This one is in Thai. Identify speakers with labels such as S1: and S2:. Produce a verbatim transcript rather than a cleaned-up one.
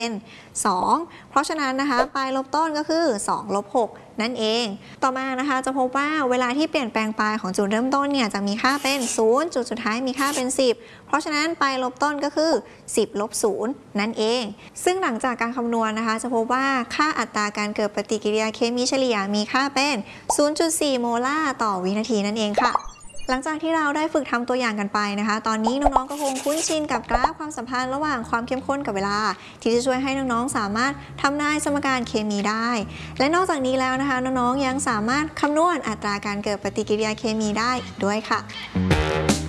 S1: เป็นสองเพราะฉะนั้นนะคะปลายลบต้นก็คือสองลบหกนั่นเองต่อมานะคะจะพบว่าเวลาที่เปลี่ยนแปลงปลายของจุดเริ่มต้นเนี่ยจะมีค่าเป็นศูนย์จุดสุดท้ายมีค่าเป็นสิบเพราะฉะนั้นปลายลบต้นก็คือสิบลบศูนย์นั่นเองซึ่งหลังจากการคำนวณนะคะจะพบว่าค่าอัตราการเกิดปฏิกิริยาเคมีเฉลี่ยมีค่าเป็น ศูนย์จุดสี่ โมลาร์ต่อวินาทีนั่นเองค่ะหลังจากที่เราได้ฝึกทำตัวอย่างกันไปนะคะตอนนี้น้องๆก็คงคุ้นชินกับกราฟความสัมพันธ์ระหว่างความเข้มข้นกับเวลาที่จะช่วยให้น้องๆสามารถทำนายสมการเคมีได้และนอกจากนี้แล้วนะคะน้องๆยังสามารถคำนวณอัตราการเกิดปฏิกิริยาเคมีได้อีกด้วยค่ะ